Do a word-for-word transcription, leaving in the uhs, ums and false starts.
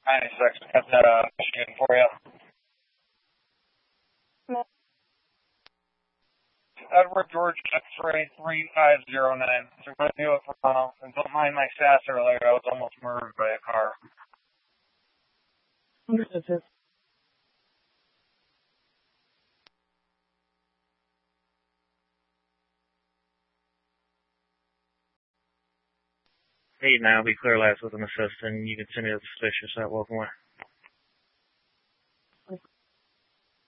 ninety-six, got that, uh, Michigan for you. Edward George X-ray three five zero nine. So we're going to do it for now. And don't mind my sass earlier. I was almost murdered by a car. Understood, sir. Hey, now be clear last with an assistant. You can send me the suspicious at Wolfmore.